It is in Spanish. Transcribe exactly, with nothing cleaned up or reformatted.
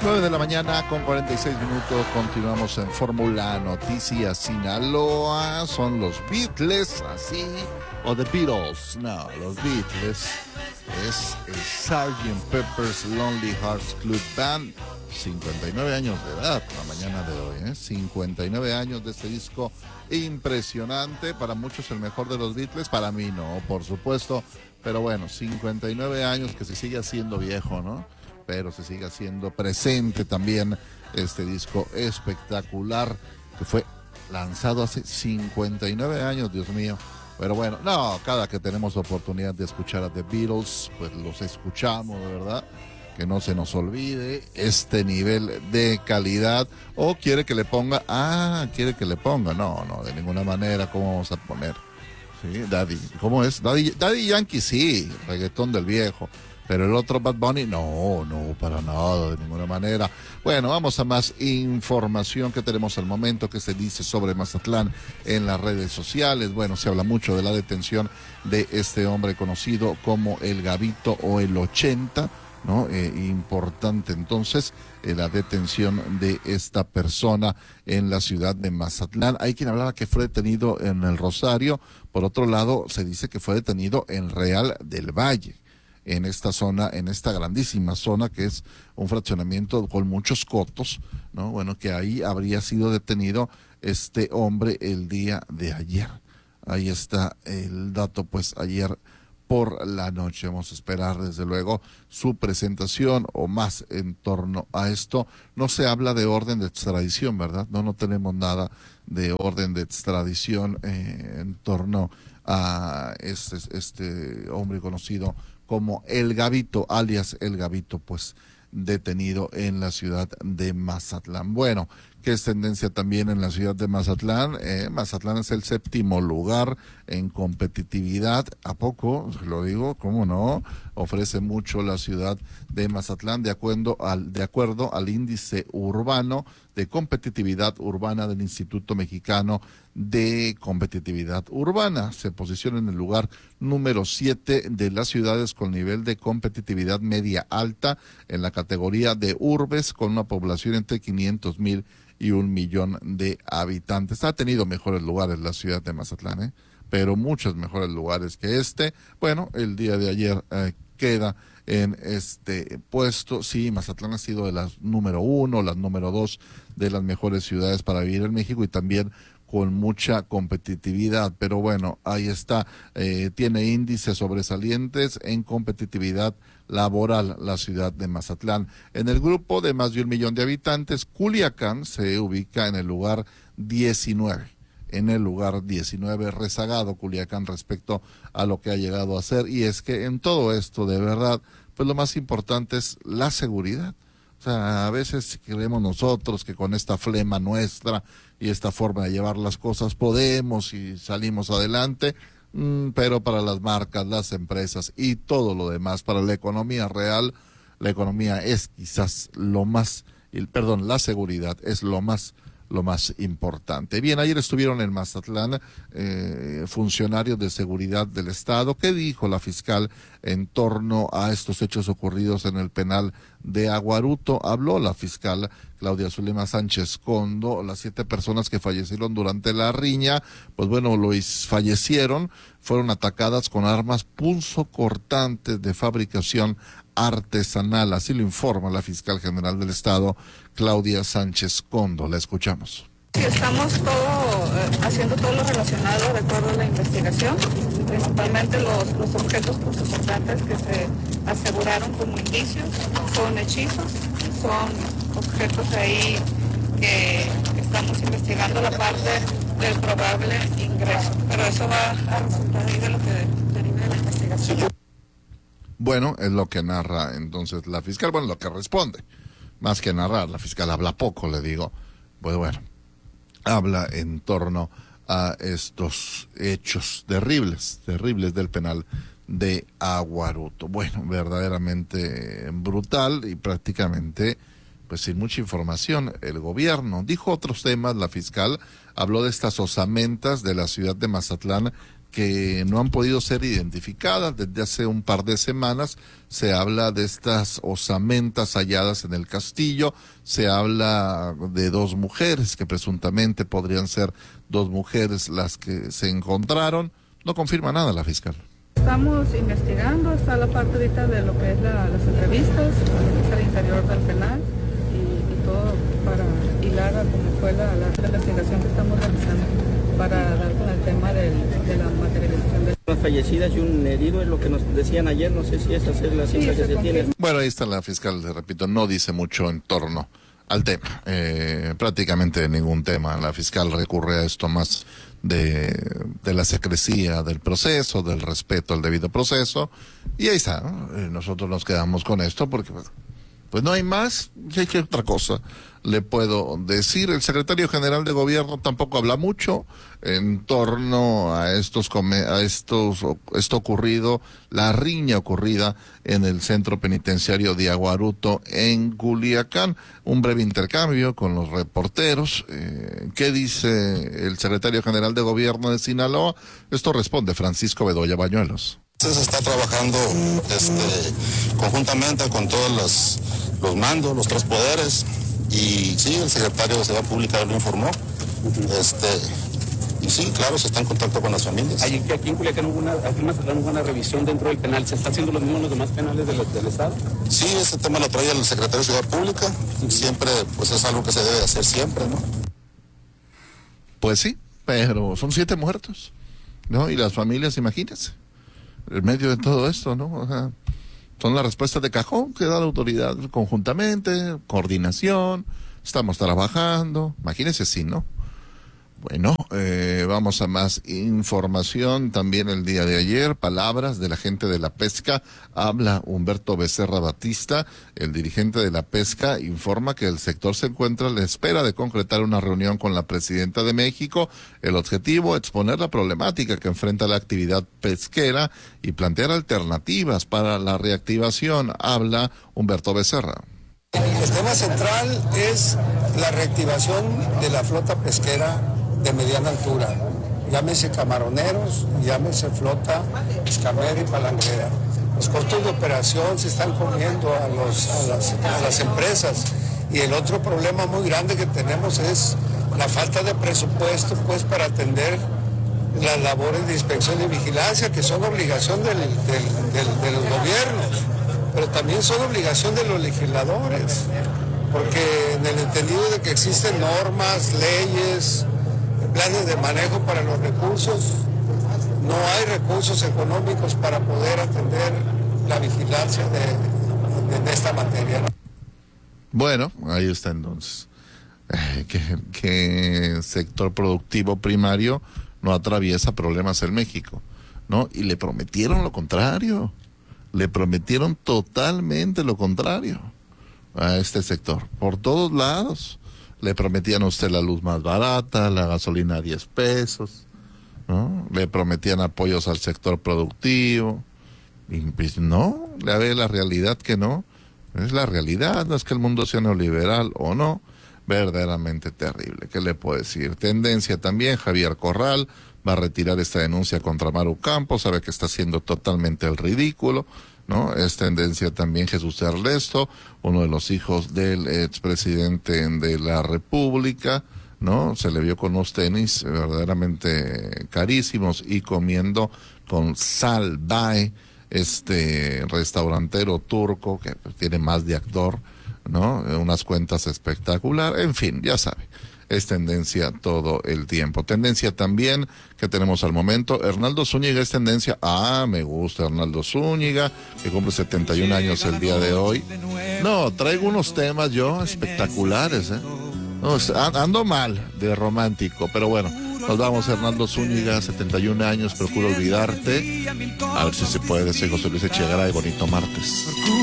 nueve de la mañana con cuarenta y seis minutos, continuamos en Fórmula Noticias. Sinaloa son los Beatles, así, o The Beatles. No, los Beatles es el sergeant Pepper's Lonely Hearts Club Band. cincuenta y nueve años de edad la mañana de hoy, ¿eh? cincuenta y nueve años de este disco impresionante. Para muchos el mejor de los Beatles, para mí no, por supuesto. Pero bueno, cincuenta y nueve años que se sigue haciendo viejo, ¿no? Pero se sigue haciendo presente también este disco espectacular que fue lanzado hace cincuenta y nueve años, Dios mío. Pero bueno, no, cada que tenemos oportunidad de escuchar a The Beatles, pues los escuchamos, de verdad. Que no se nos olvide este nivel de calidad. O quiere que le ponga, ah, quiere que le ponga, no, no, de ninguna manera, ¿cómo vamos a poner? Sí, Daddy, ¿cómo es? Daddy, Daddy Yankee, sí, reggaetón del viejo. Pero el otro Bad Bunny, no, no, para nada, de ninguna manera. Bueno, vamos a más información que tenemos al momento, que se dice sobre Mazatlán en las redes sociales. Bueno, se habla mucho de la detención de este hombre conocido como el Gabito o el ochenta, ¿no? Eh, importante entonces eh, la detención de esta persona en la ciudad de Mazatlán. Hay quien hablaba que fue detenido en el Rosario. Por otro lado, se dice que fue detenido en Real del Valle, en esta zona, en esta grandísima zona que es un fraccionamiento con muchos cotos, ¿no? Bueno, que ahí habría sido detenido este hombre el día de ayer. Ahí está el dato, pues ayer por la noche. Vamos a esperar desde luego su presentación o más en torno a esto. No se habla de orden de extradición, ¿verdad? No, no tenemos nada de orden de extradición eh, en torno a este, este hombre conocido como el Gabito, alias el Gabito, pues detenido en la ciudad de Mazatlán. Bueno, que es tendencia también en la ciudad de Mazatlán. Eh, Mazatlán es el séptimo lugar en competitividad. ¿A poco? Lo digo, ¿cómo no? Ofrece mucho la ciudad de Mazatlán de acuerdo al, de acuerdo al índice urbano de competitividad urbana del Instituto Mexicano de Competitividad Urbana. Se posiciona en el lugar número siete de las ciudades con nivel de competitividad media alta en la categoría de urbes, con una población entre quinientos mil y un millón de habitantes. Ha tenido mejores lugares la ciudad de Mazatlán, ¿eh? Pero muchos mejores lugares que este. Bueno, el día de ayer eh, queda en este puesto. Sí, Mazatlán ha sido de las número uno, las número dos de las mejores ciudades para vivir en México y también con mucha competitividad, pero bueno, ahí está, eh, tiene índices sobresalientes en competitividad laboral la ciudad de Mazatlán. En el grupo de más de un millón de habitantes, Culiacán se ubica en el lugar diecinueve. En el lugar diecinueve, rezagado Culiacán respecto a lo que ha llegado a ser, y es que en todo esto, de verdad, pues lo más importante es la seguridad. O sea, a veces creemos nosotros que con esta flema nuestra y esta forma de llevar las cosas podemos y salimos adelante, mmm, pero para las marcas, las empresas y todo lo demás, para la economía real, la economía es quizás lo más, perdón, la seguridad es lo más lo más importante. Bien, ayer estuvieron en Mazatlán eh, funcionarios de seguridad del Estado. ¿Qué dijo la fiscal en torno a estos hechos ocurridos en el penal de Aguaruto? Habló la fiscal Claudia Zulema Sánchez Condo. Las siete personas que fallecieron durante la riña, pues bueno, lo fallecieron, fueron atacadas con armas punzocortantes de fabricación artesanal, así lo informa la fiscal general del Estado, Claudia Sánchez Condo. La escuchamos. Sí, estamos todo, eh, haciendo todo lo relacionado de acuerdo a la investigación, principalmente los, los objetos punzocortantes que se aseguraron como indicios, son hechizos, son objetos ahí que estamos investigando la parte del probable ingreso, pero eso va a resultar ahí de lo que derive de la investigación. Bueno, es lo que narra entonces la fiscal, bueno, lo que responde, más que narrar, la fiscal habla poco, le digo, pues bueno, habla en torno a estos hechos terribles, terribles del penal de Aguaruto. Bueno, verdaderamente brutal y prácticamente, pues sin mucha información, el gobierno. Dijo otros temas, la fiscal habló de estas osamentas de la ciudad de Mazatlán que no han podido ser identificadas. Desde hace un par de semanas se habla de estas osamentas halladas en el castillo, se habla de dos mujeres que presuntamente podrían ser dos mujeres las que se encontraron. No confirma nada la fiscal. Estamos investigando, está la parte ahorita de lo que es la, las entrevistas, al interior del penal y, y todo para hilar a cómo fue la, la, la investigación que estamos realizando para dar con el tema del, de la materialización de las fallecidas y un herido, es lo que nos decían ayer, no sé si esa es la cifra sí, que se, se tiene. Bueno, ahí está la fiscal, le repito, no dice mucho en torno al tema, eh, prácticamente ningún tema. La fiscal recurre a esto más de, de la secrecía del proceso, del respeto al debido proceso, y ahí está, ¿no? Eh, nosotros nos quedamos con esto porque pues, pues no hay más, y ¿qué otra cosa le puedo decir? El secretario general de gobierno tampoco habla mucho en torno a estos a estos esto ocurrido, la riña ocurrida en el centro penitenciario de Aguaruto en Culiacán. Un breve intercambio con los reporteros. Eh, ¿Qué dice el secretario general de gobierno de Sinaloa? Esto responde Francisco Bedoya Bañuelos. Se está trabajando este, conjuntamente con todos los, los mandos, los tres poderes, y sí, el secretario de Seguridad Pública lo informó. Uh-huh. Este, y sí, claro, se está en contacto con las familias. Aquí, aquí en Culiacán hubo una, hubo una revisión dentro del penal. ¿Se está haciendo lo mismo en los demás penales del, del Estado? Sí, ese tema lo trae el secretario de Seguridad Pública. Uh-huh. Siempre, pues es algo que se debe hacer siempre, ¿no? Pues sí, pero son siete muertos, ¿no? Y las familias, imagínense, en medio de todo esto, ¿no? O sea, son las respuestas de cajón que da la autoridad conjuntamente, coordinación, estamos trabajando, imagínense si, ¿no? Bueno, eh, vamos a más información. También el día de ayer, palabras de la gente de la pesca. Habla Humberto Becerra Batista, el dirigente de la pesca, informa que el sector se encuentra a la espera de concretar una reunión con la presidenta de México. El objetivo, exponer la problemática que enfrenta la actividad pesquera y plantear alternativas para la reactivación. Habla Humberto Becerra. El tema central es la reactivación de la flota pesquera de mediana altura, llámese camaroneros, llámese flota escamera y palanquera. Los costos de operación se están comiendo a, los, a, las, a las empresas, y el otro problema muy grande que tenemos es la falta de presupuesto pues para atender las labores de inspección y vigilancia, que son obligación del, del, del, de los gobiernos, pero también son obligación de los legisladores, porque en el entendido de que existen normas, leyes, planes de manejo para los recursos, no hay recursos económicos para poder atender la vigilancia de, de, de esta materia, ¿no? Bueno, ahí está entonces. Eh, que, que sector productivo primario no atraviesa problemas en México, ¿no? Y le prometieron lo contrario, le prometieron totalmente lo contrario a este sector, por todos lados. Le prometían a usted la luz más barata, la gasolina a diez pesos, ¿no? Le prometían apoyos al sector productivo. Y pues no, le ve la realidad que no. Es la realidad, no es que el mundo sea neoliberal o no. Verdaderamente terrible. ¿Qué le puedo decir? Tendencia también, Javier Corral va a retirar esta denuncia contra Maru Campos, sabe que está haciendo totalmente el ridículo, ¿no? Es tendencia también Jesús Ernesto, uno de los hijos del expresidente de la República, ¿no? Se le vio con unos tenis verdaderamente carísimos y comiendo con Salvae, este restaurantero turco que tiene más de actor, ¿no? Unas cuentas espectacular, en fin, ya sabe. Es tendencia todo el tiempo. Tendencia también que tenemos al momento. Hernaldo Zúñiga es tendencia. Ah, me gusta Hernaldo Zúñiga, que cumple setenta y un años el día de hoy. No, traigo unos temas yo espectaculares, ¿eh? No, ando mal de romántico, pero bueno, nos vamos. Hernaldo Zúñiga, setenta y un años, procuro olvidarte. A ver si se puede. Soy José Luis Echegaray, bonito martes.